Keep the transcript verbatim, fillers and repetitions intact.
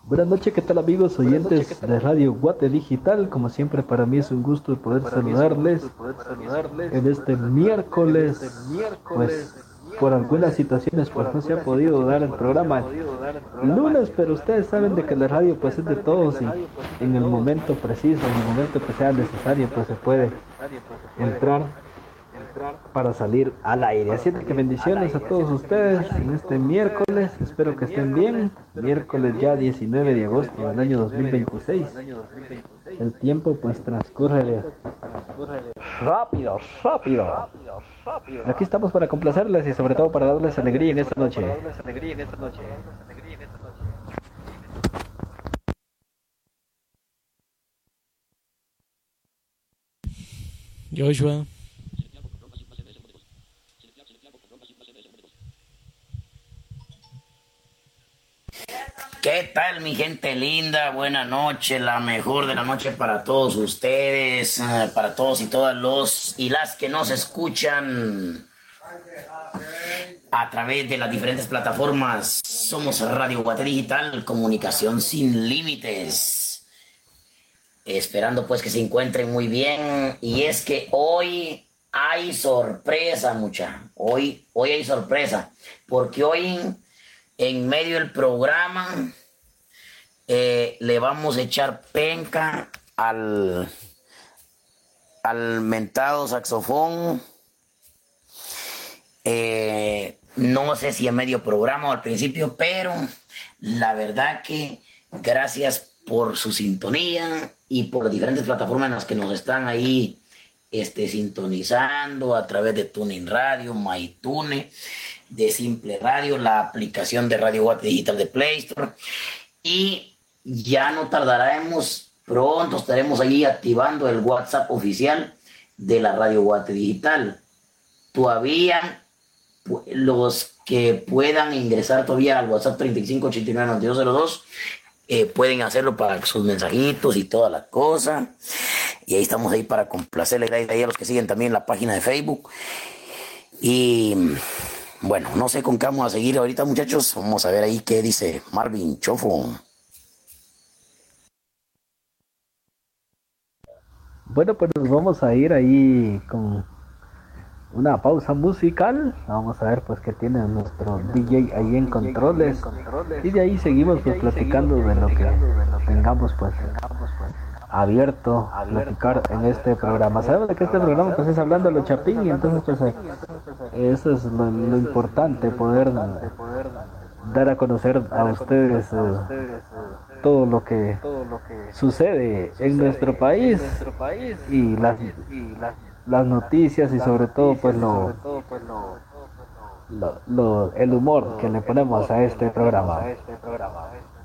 Buenas noches, ¿qué tal amigos oyentes de Radio Guate Digital? Como siempre, para mí es un gusto poder saludarles en este miércoles. Pues por algunas situaciones pues no se ha podido dar el programa el lunes, pero ustedes saben de que la radio pues es de todos y en el momento preciso, en el momento que sea necesario pues se puede entrar para salir al aire. Así que bendiciones a todos ustedes en este miércoles. Espero que estén bien. Miércoles ya diecinueve de agosto del año dos mil veintiséis. El tiempo pues transcurre rápido, rápido. Aquí estamos para complacerles y sobre todo para darles alegría en esta noche. Joshua. ¿Qué tal, mi gente linda? Buena noche, la mejor de la noche para todos ustedes, eh, para todos y todas los y las que nos escuchan a través de las diferentes plataformas. Somos Radio Guate Digital, comunicación sin límites. Esperando pues que se encuentren muy bien. Y es que hoy hay sorpresa, mucha. Hoy, hoy hay sorpresa, porque hoy en medio del programa eh, le vamos a echar penca al, al mentado saxofón. Eh, no sé si en medio programa o al principio, pero la verdad que gracias por su sintonía y por las diferentes plataformas en las que nos están ahí este, sintonizando a través de TuneIn Radio, MyTune, de Simple Radio, la aplicación de Radio Guate Digital de Play Store. Y ya no tardaremos, pronto estaremos ahí activando el WhatsApp oficial de la Radio Guate Digital. Todavía los que puedan ingresar todavía al WhatsApp treinta y cinco ochenta y nueve noventa y dos cero dos eh, pueden hacerlo para sus mensajitos y toda la cosa. Y ahí estamos ahí para complacerle ahí a los que siguen también la página de Facebook. Y bueno, no sé con qué vamos a seguir ahorita, muchachos. Vamos a ver ahí qué dice Marvin Chofo. Bueno, pues nos vamos a ir ahí con una pausa musical. Vamos a ver pues qué tiene nuestro D J ahí en controles. Y de ahí seguimos pues platicando de lo que tengamos pues abierto a platicar en este programa. Sabemos de que este programa pues es hablando de los chapín y entonces pues eh, eso es lo, lo importante, poder dar a conocer a ustedes eh, todo lo que sucede en nuestro país y las las noticias y sobre todo pues lo, lo, lo el humor que le ponemos a este programa.